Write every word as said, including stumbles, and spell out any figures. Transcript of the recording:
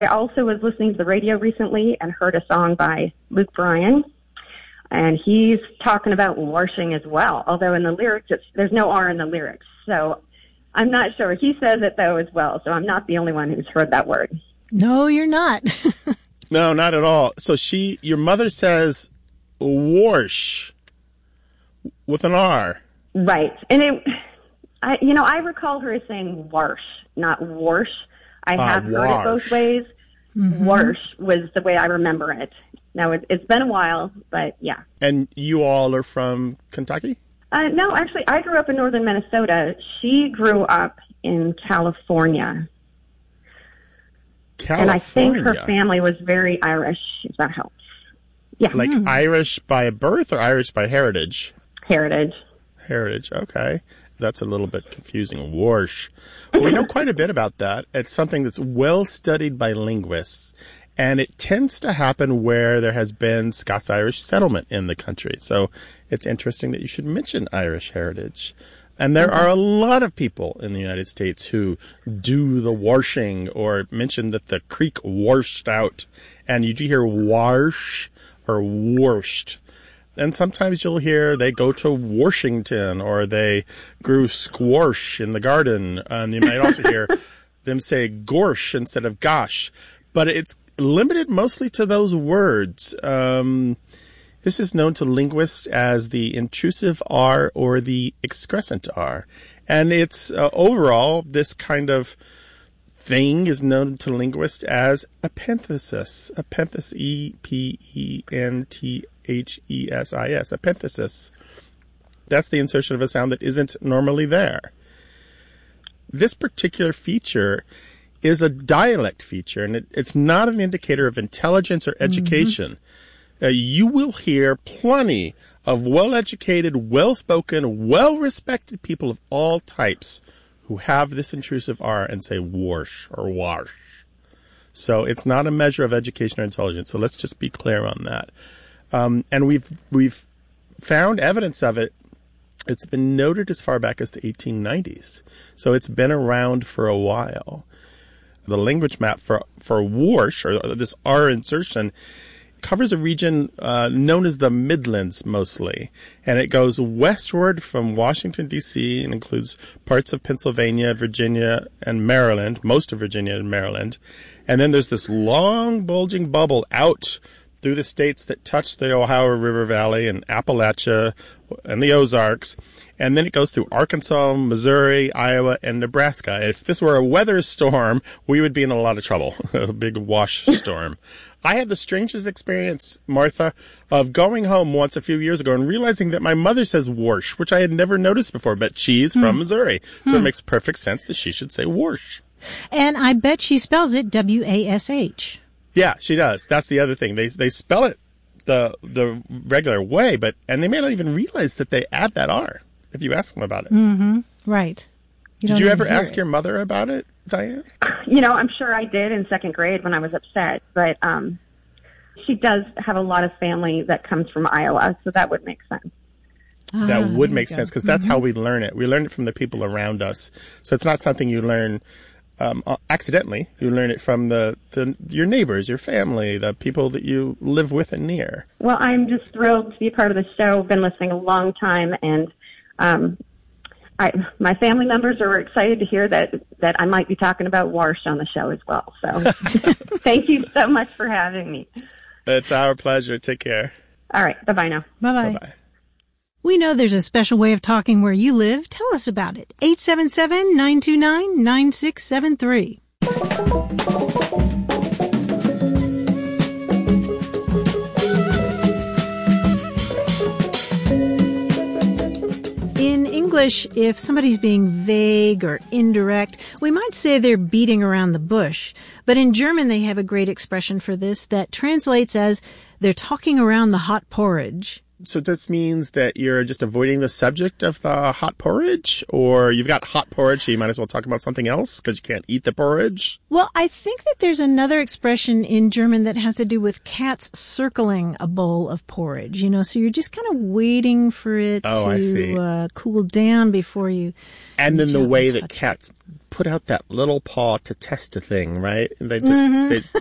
I also was listening to the radio recently and heard a song by Luke Bryan, and he's talking about washing as well, although in the lyrics, it's, there's no R in the lyrics. So I'm not sure. He says it, though, as well, so I'm not the only one who's heard that word. No, you're not. No, not at all. So she, your mother says wash with an R. Right. And, it, I, you know, I recall her as saying wash, not warsh. I Ah, have heard it both wash. ways. Mm-hmm. Warsh was the way I remember it. Now, it, it's been a while, but yeah. And you all are from Kentucky? Uh, no, actually, I grew up in northern Minnesota. She grew up in California. California. And I think her family was very Irish, if that helps. Yeah. Like Hmm. Irish by birth or Irish by heritage? Heritage. Heritage, okay. That's a little bit confusing. Warsh. Well, we know quite a bit about that. It's something that's well studied by linguists, and it tends to happen where there has been Scots-Irish settlement in the country. So it's interesting that you should mention Irish heritage. And there are a lot of people in the United States who do the washing or mention that the creek washed out. And you do hear wash or washed. And sometimes you'll hear they go to Washington or they grew squash in the garden. And you might also hear them say gorsh instead of gosh. But it's limited mostly to those words. Um, this is known to linguists as the intrusive R or the excrescent R. And it's uh, overall, this kind of thing is known to linguists as epenthesis. Epenthesis, E P E N T H E S I S, epenthesis. That's the insertion of a sound that isn't normally there. This particular feature is a dialect feature, and it, it's not an indicator of intelligence or education. Mm-hmm. Uh, you will hear plenty of well-educated, well-spoken, well-respected people of all types who have this intrusive R and say wash or wash. So it's not a measure of education or intelligence. So let's just be clear on that. Um, and we've we've found evidence of it. It's been noted as far back as the eighteen nineties. So it's been around for a while. The language map for for wash, or this R insertion, covers a region uh, known as the Midlands mostly. And it goes westward from Washington, D C, and includes parts of Pennsylvania, Virginia, and Maryland, most of Virginia and Maryland. And then there's this long bulging bubble out through the states that touch the Ohio River Valley and Appalachia and the Ozarks. And then it goes through Arkansas, Missouri, Iowa, and Nebraska. If this were a weather storm, we would be in a lot of trouble. A big wash storm. I had the strangest experience, Martha, of going home once a few years ago and realizing that my mother says warsh, which I had never noticed before, but she's hmm. from Missouri. So hmm. it makes perfect sense that she should say warsh. And I bet she spells it W A S H. Yeah, she does. That's the other thing. They they spell it the the regular way, but and they may not even realize that they add that R if you ask them about it. Mm-hmm. Right. You did you ever ask it. your mother about it, Diane? You know, I'm sure I did in second grade when I was upset, but um, she does have a lot of family that comes from Iowa, so that would make sense. Ah, that would make go. sense because that's mm-hmm. how we learn it. We learn it from the people around us. So it's not something you learn Um, accidentally. You learn it from the, the your neighbors, your family, the people that you live with and near. Well, I'm just thrilled to be a part of the show. I've been listening a long time, and um, I, my family members are excited to hear that, that I might be talking about wash on the show as well. So thank you so much for having me. It's our pleasure. Take care. All right. Bye-bye now. Bye-bye. Bye-bye. We know there's a special way of talking where you live. Tell us about it. eight seven seven, nine two nine, nine six seven three. In English, if somebody's being vague or indirect, we might say they're beating around the bush. But in German, they have a great expression for this that translates as they're talking around the hot porridge. So this means that you're just avoiding the subject of the hot porridge? Or you've got hot porridge, so you might as well talk about something else because you can't eat the porridge? Well, I think that there's another expression in German that has to do with cats circling a bowl of porridge, you know, so you're just kind of waiting for it oh, I see. to uh, cool down before you... And then the way that touch cats put out that little paw to test a thing, right? And they just Mm-hmm. they